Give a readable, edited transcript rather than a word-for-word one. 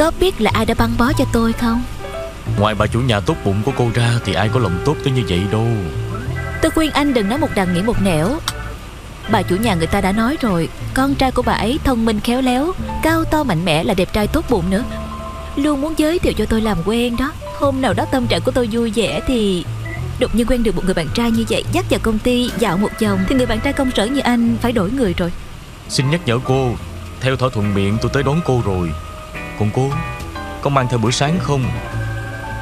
có biết là ai đã băng bó cho tôi không? Ngoài bà chủ nhà tốt bụng của cô ra thì ai có lòng tốt tới như vậy đâu. Tôi khuyên anh đừng nói một đằng nghĩ một nẻo. Bà chủ nhà người ta đã nói rồi, con trai của bà ấy thông minh khéo léo, cao to mạnh mẽ, là đẹp trai tốt bụng nữa. Luôn muốn giới thiệu cho tôi làm quen đó. Hôm nào đó tâm trạng của tôi vui vẻ thì đột nhiên quen được một người bạn trai như vậy, dắt vào công ty dạo một vòng, thì người bạn trai công sở như anh phải đổi người rồi. Xin nhắc nhở cô, theo thỏa thuận miệng tôi tới đón cô rồi. Còn cô, có mang theo bữa sáng không?